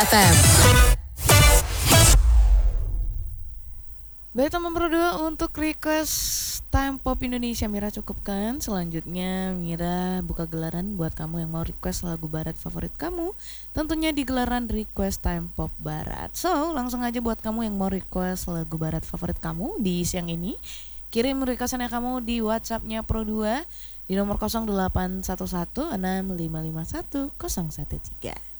FM. Baik teman berdua, untuk request Time Pop Indonesia Mira cukupkan. Selanjutnya Mira buka gelaran buat kamu yang mau request lagu barat favorit kamu. Tentunya di gelaran request Time Pop Barat. So langsung aja buat kamu yang mau request lagu barat favorit kamu di siang ini, kirim requestannya kamu di WhatsAppnya Pro 2 di nomor 0811 6551 013.